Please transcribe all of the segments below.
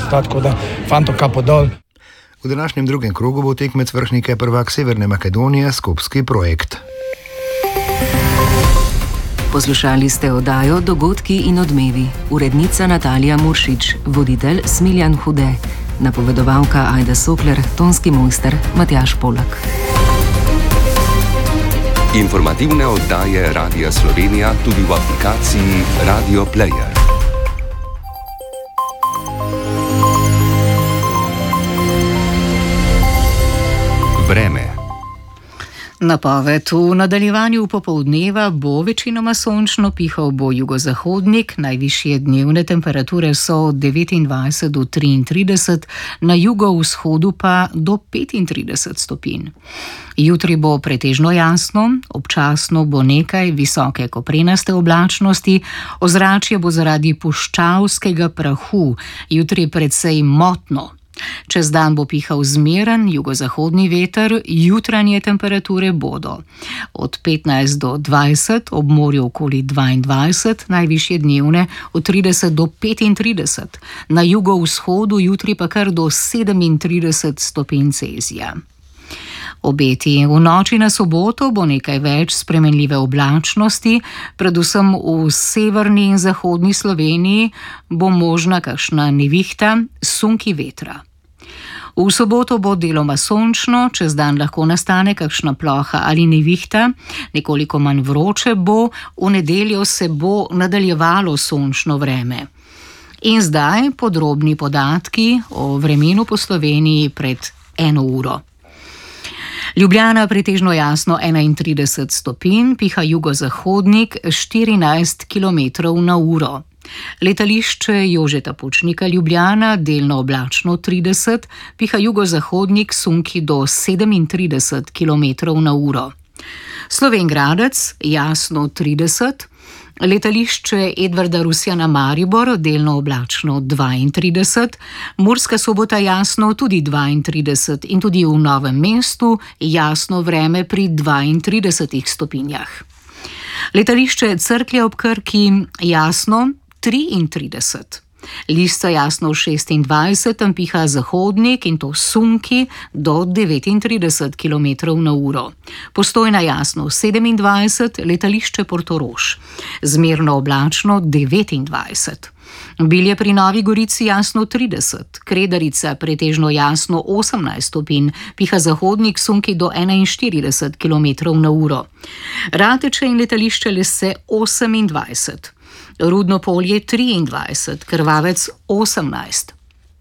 rezultat, tako da fanto kapo dol. V današnjem drugem krogu bo tekmec vrhnike prvak Severne Makedonije, Skopski projekt. Poslušali ste oddajo Dogodki in odmevi. Urednica Natalija Muršič, voditelj Smiljan Hude, napovedovalka Ajda Sokler, tonski mojster Matjaž Polak. Informativne oddaje Radia Slovenija tudi v aplikaciji Radio Player. Vreme. Napoved: v nadaljevanju popoldneva bo večinoma sončno, pihal bo jugozahodnik, najvišje dnevne temperature so od 29 do 33, na jugovzhodu pa do 35 stopinj. Jutri bo pretežno jasno, občasno bo nekaj visoke koprenaste oblačnosti, ozračje bo zaradi puščavskega prahu jutri precej motno. Čez dan bo pihal zmeren jugozahodni veter, jutranje temperature bodo od 15 do 20, ob morju okoli 22, najvišje dnevne od 30 do 35, na jugovzhodu jutri pa kar do 37 stopinj Celzija. Obeti: v noči na soboto bo nekaj več spremenljive oblačnosti, predvsem v severni in zahodni Sloveniji bo možna kakšna nevihta, sunki vetra. V soboto bo deloma sončno, čez dan lahko nastane kakšna ploha ali nevihta, nekoliko manj vroče bo, v nedeljo se bo nadaljevalo sončno vreme. In zdaj podrobni podatki o vremenu po Sloveniji pred 1 uro. Ljubljana pretežno jasno 31 stopinj, piha jugozahodnik 14 km/h. Letališče Jožeta Pučnika Ljubljana delno oblačno 30, piha jugozahodnik sunki do 37 km/h. Slovenj Gradec jasno 30, letališče Edvarda Rusjana Maribor delno oblačno 32, Murska Sobota jasno tudi 32 in tudi v Novem mestu jasno vreme pri 32 stopinjah. Letališče Cerklje ob Krki jasno 33. Lisca jasno 26, tam piha zahodnik in to sunki do 39 km/h. Postojna jasno 27, letališče Portorož zmerno oblačno 29. Bilje pri Novi Gorici jasno 30, Kredarica pretežno jasno 18 stopinj, piha zahodnik sunki do 41 km/h. Rateče in letališče Lese 28. Rudno Polje 23, Krvavec 18.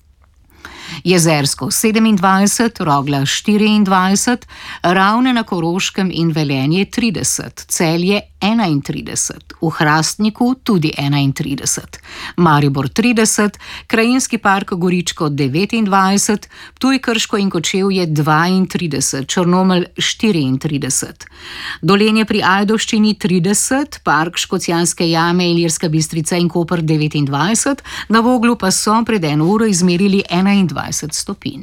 Jezersko 27, Rogla 24, Ravne na Koroškem in Velenje 30, Celje 31, v Hrastniku tudi 31, Maribor 30, Krajinski park Goričko 29, Ptuj, Krško in Kočevje 32, Črnomelj 34, Dolenje pri Ajdovščini 30, Park Škocjanske jame, Ilirska Bistrica in Koper 29, na Voglu pa so pred 1 uro izmerili 21 stopinj.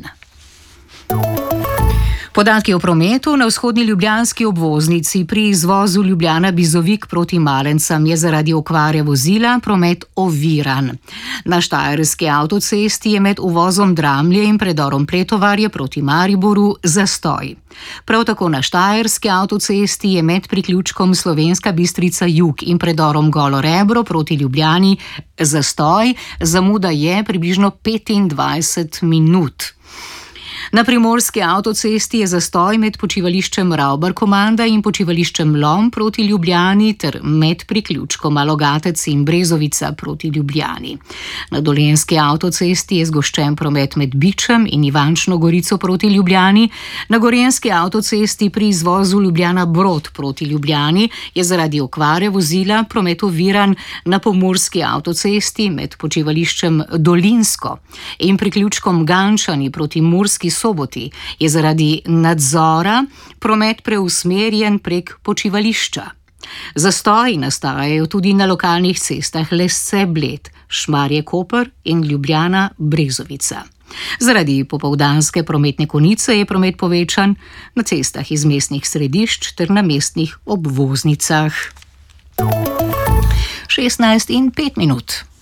Podatki o prometu: na vzhodni ljubljanski obvoznici pri izvozu Ljubljana-Bizovik proti Malencam je zaradi okvare vozila promet oviran. Na Štajerski avtocesti je med uvozom Dramlje in predorom Pretovarje proti Mariboru zastoj. Prav tako na Štajerski avtocesti je med priključkom Slovenska Bistrica jug in predorom Golo Rebro proti Ljubljani zastoj, zamuda je približno 25 minut. Na primorski avtocesti je zastoj med počivališčem Ravbar-Komanda in počivališčem Lom proti Ljubljani ter med priključkom Logatec in Brezovica proti Ljubljani. Na dolenjski avtocesti je zgoščen promet med Bičem in Ivančno Gorico proti Ljubljani. Na gorenjski avtocesti pri izvozu Ljubljana-Brod proti Ljubljani je zaradi okvare vozila promet oviran. Na pomurski avtocesti med počivališčem Dolinsko in priključkom Gančani proti Murski Soboti je zaradi nadzora promet preusmerjen prek počivališča. Zastoji nastajajo tudi na lokalnih cestah Lesce-Bled, Šmarje-Koper in Ljubljana-Brezovica. Zaradi popoldanske prometne konice je promet povečan na cestah iz mestnih središč ter na mestnih obvoznicah. 16:05.